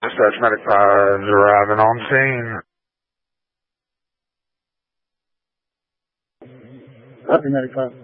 Dispatch Medic 5 arriving on scene. Copy, Medic 5.